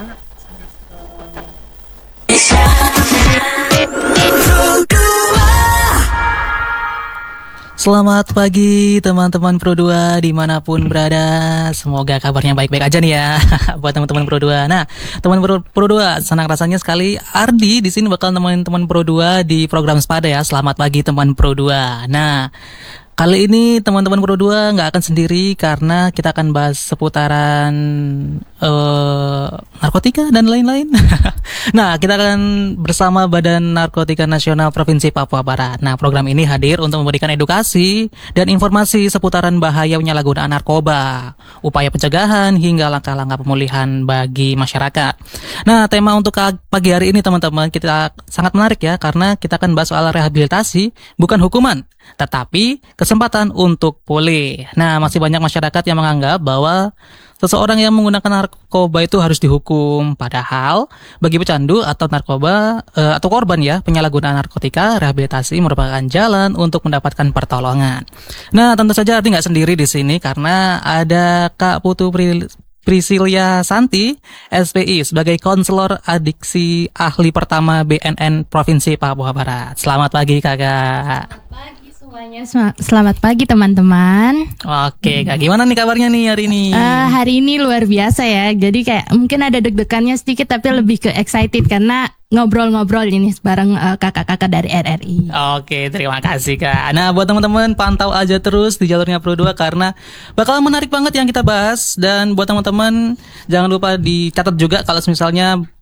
sangat sangat Selamat pagi teman-teman Pro 2 dimanapun berada. Semoga kabarnya baik-baik aja nih ya buat teman-teman Pro 2. Nah, teman Pro 2, senang rasanya sekali Ardi di sini bakal nemenin teman Pro 2 di program Sepada ya. Selamat pagi teman Pro 2. Nah, kali ini teman-teman Pro 2 nggak akan sendiri karena kita akan bahas seputaran narkotika dan lain-lain. Nah, kita akan bersama Badan Narkotika Nasional Provinsi Papua Barat. Nah, program ini hadir untuk memberikan edukasi dan informasi seputaran bahaya penyalahgunaan narkoba, upaya pencegahan hingga langkah-langkah pemulihan bagi masyarakat. Nah, tema untuk pagi hari ini teman-teman kita sangat menarik ya karena kita akan bahas soal rehabilitasi, bukan hukuman, tetapi kesempatan untuk pulih. Nah, masih banyak masyarakat yang menganggap bahwa seseorang yang menggunakan narkoba itu harus dihukum. Padahal bagi pecandu atau narkoba atau korban ya penyalahgunaan narkotika, rehabilitasi merupakan jalan untuk mendapatkan pertolongan. Nah, tentu saja Ardi nggak sendiri di sini karena ada Kak Putu Priscilia Santi, SPI, sebagai konselor adiksi ahli pertama BNN Provinsi Papua Barat. Selamat pagi Kakak. Selamat pagi semuanya. Selamat pagi teman-teman. Oke, Kak, gimana nih kabarnya nih hari ini? Hari ini luar biasa ya. Jadi kayak mungkin ada deg-degannya sedikit tapi lebih ke excited karena ngobrol-ngobrol ini bareng kakak-kakak dari RRI. Oke, terima kasih Kak. Nah, buat teman-teman pantau aja terus di jalurnya Pro 2 karena bakal menarik banget yang kita bahas. Dan buat teman-teman jangan lupa dicatat juga kalau misalnya